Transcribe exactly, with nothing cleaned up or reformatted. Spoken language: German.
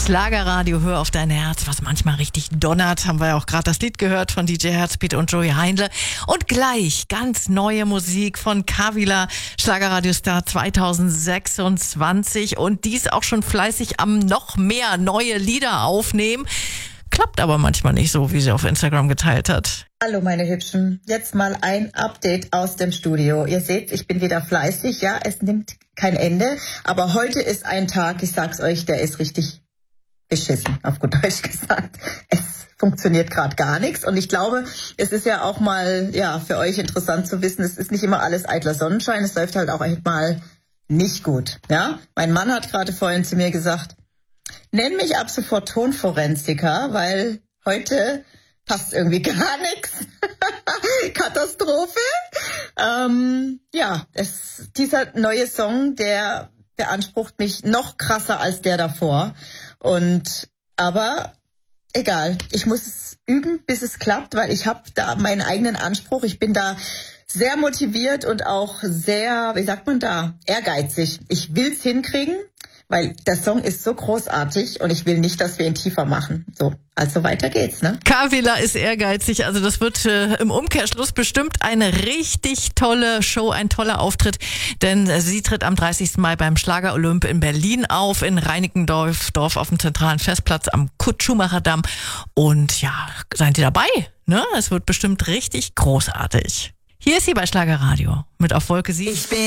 Schlagerradio, hör auf dein Herz, was manchmal richtig donnert. Haben wir ja auch gerade das Lied gehört von D J Herzbeat und Joey Heindle. Und gleich ganz neue Musik von Kavila, Schlagerradiostar zwanzig sechsundzwanzig. Und dies auch schon fleißig am noch mehr neue Lieder aufnehmen. Klappt aber manchmal nicht so, wie sie auf Instagram geteilt hat. Hallo meine Hübschen, jetzt mal ein Update aus dem Studio. Ihr seht, ich bin wieder fleißig, ja, es nimmt kein Ende, aber heute ist ein Tag, ich sag's euch, der ist richtig beschissen, auf gut Deutsch gesagt. Es funktioniert gerade gar nichts und ich glaube, es ist ja auch mal ja für euch interessant zu wissen, es ist nicht immer alles eitler Sonnenschein, es läuft halt auch echt mal nicht gut, ja. Mein Mann hat gerade vorhin zu mir gesagt, nenn mich ab sofort Tonforensiker, weil heute passt irgendwie gar nichts. Katastrophe. Ähm, ja, es, dieser neue Song, der beansprucht mich noch krasser als der davor. Und aber egal, ich muss es üben, bis es klappt, weil ich habe da meinen eigenen Anspruch. Ich bin da sehr motiviert und auch sehr, wie sagt man da, ehrgeizig. Ich will's hinkriegen, weil der Song ist so großartig und ich will nicht, dass wir ihn tiefer machen. So, also weiter geht's, ne? Kavila ist ehrgeizig, also das wird äh, im Umkehrschluss bestimmt eine richtig tolle Show, ein toller Auftritt, denn äh, sie tritt am dreißigsten Mai beim Schlager Olymp in Berlin auf, in Reinickendorf, Dorf auf dem zentralen Festplatz am Kurt-Schumacher-Damm. Und ja, seid ihr dabei, ne? Es wird bestimmt richtig großartig. Hier ist sie bei Schlagerradio mit Auf Wolke sieben. Ich bin